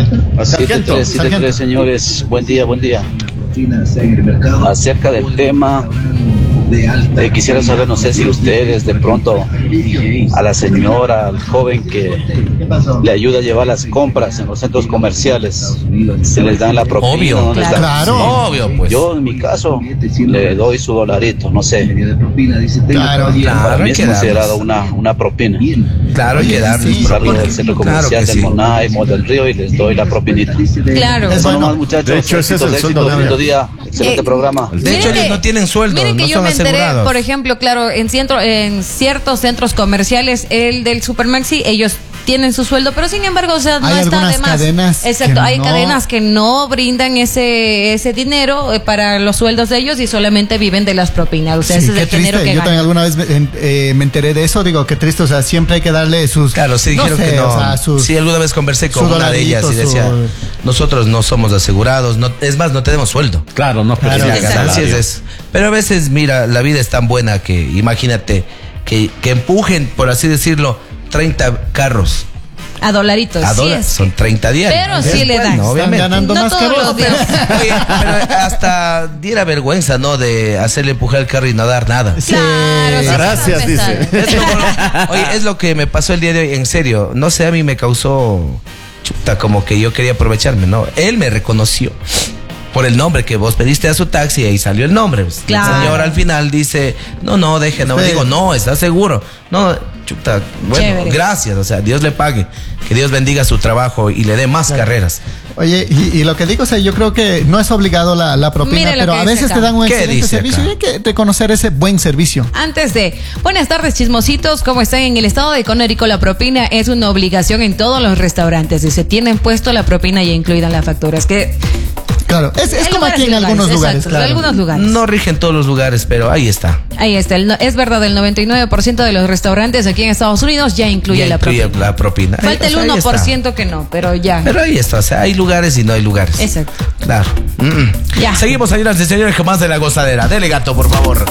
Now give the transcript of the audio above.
7-3, señores, buen día. Acerca del tema, quisiera saber, no sé si ustedes de pronto a la señora, al joven que le ayuda a llevar las compras en los centros comerciales, se les dan la propina. Obvio, ¿no? claro. Obvio, pues. Yo en mi caso le doy su $1, no sé. Claro, para mí es considerado una propina. Claro, hay que darles. Salgo del centro comercial del Monaimo, del Río, y les doy la propinita. Claro. Eso nomás, muchachos. De hecho, ese es el sueldo de lindo día, excelente programa. De hecho, ellos no tienen sueldo, miren que no yo son me enteré, asegurados. por ejemplo, claro, en ciertos centros comerciales, el del Supermaxi, ellos tienen su sueldo, pero sin embargo, o sea, no hay está de más. Cadenas. Exacto, hay cadenas que no brindan ese dinero para los sueldos de ellos y solamente viven de las propinas. O sea, Sí, ese es el dinero que yo ganan. también alguna vez me enteré de eso, digo, qué triste, o sea, siempre hay que darle sus... Claro, sí, dijeron que no. O sea, sí, alguna vez conversé con una de ellas y decía, su... nosotros no somos asegurados, no, es más, no tenemos sueldo. Claro, no, pero Claro. La ganancia es eso. Pero a veces, mira, la vida es tan buena que imagínate que empujen, por así decirlo, 30 carros. A dolaritos, A sí dólares, es. son 30 diarios. Pero sí le dan. Bueno, obviamente. Están ganando No más todos carros. los días. Oye, pero hasta diera vergüenza, ¿no? De hacerle empujar el carro y no dar nada. Claro, sí, Gracias, sí, dice. Es oye, es lo que me pasó el día de hoy, en serio. No sé, a mí me causó chuta, como que yo quería aprovecharme, ¿no? Él me reconoció por el nombre que vos pediste a su taxi y ahí salió el nombre. Claro. El señor al final dice, no, déjenme. Sí. Digo, no, ¿estás seguro? No, chuta, bueno, Chévere. gracias. O sea, Dios le pague. Que Dios bendiga su trabajo y le dé más carreras. Oye, y lo que digo, o sea, yo creo que no es obligado la propina, Mire lo pero que a dice veces acá. te dan un ¿Qué excelente dice servicio acá? y hay que reconocer ese buen servicio. Antes de, buenas tardes chismositos, ¿cómo están? En el estado de Conérico la propina es una obligación en todos los restaurantes y se tienen puesto la propina ya incluida en la factura. Es que Claro, es en como lugares aquí en y algunos lugares, exacto, claro. en algunos lugares. No rigen todos los lugares, pero ahí está. Ahí está, es verdad, el 99% de los restaurantes aquí en Estados Unidos ya incluye Ya la incluye propina. la propina. Falta el O sea, ahí está. 1% que no, pero ya. Pero ahí está, o sea, hay lugares y no hay lugares. Exacto. Claro. Ya. Seguimos, señoras y señores, con más de La Gozadera. Dele, gato, por favor.